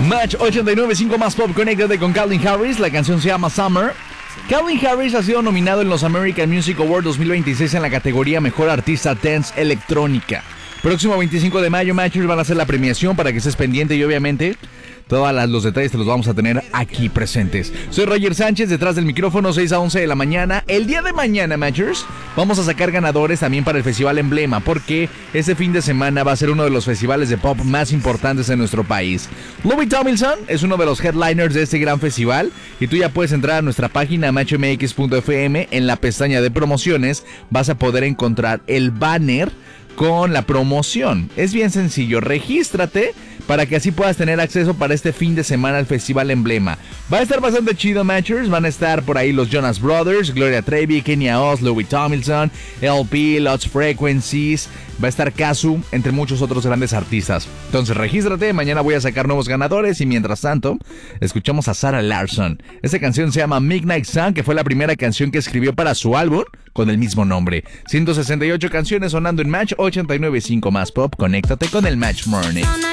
Match 89.5 más pop, conéctate con Calvin Harris. La canción se llama Summer. Calvin Harris ha sido nominado en los American Music Awards 2026 en la categoría Mejor Artista Dance Electrónica. Próximo 25 de mayo, Matchers, van a hacer la premiación para que estés pendiente y obviamente todos los detalles te los vamos a tener aquí presentes. Soy Roger Sánchez, detrás del micrófono, 6 a 11 de la mañana. El día de mañana, Matchers, vamos a sacar ganadores también para el Festival Emblema, porque este fin de semana va a ser uno de los festivales de pop más importantes en nuestro país. Louis Tomlinson es uno de los headliners de este gran festival y tú ya puedes entrar a nuestra página matchmx.fm. En la pestaña de promociones vas a poder encontrar el banner con la promoción. Es bien sencillo, regístrate para que así puedas tener acceso para este fin de semana al Festival Emblema. Va a estar bastante chido, Matchers. Van a estar por ahí los Jonas Brothers, Gloria Trevi, Kenya Oz, Louis Tomlinson, LP, Lost Frequencies. Va a estar Kazu, entre muchos otros grandes artistas. Entonces regístrate, mañana voy a sacar nuevos ganadores y mientras tanto, escuchamos a Sarah Larsson. Esta canción se llama Midnight Sun, que fue la primera canción que escribió para su álbum con el mismo nombre. 168 canciones sonando en Match 89.5 más pop. Conéctate con el Match Morning.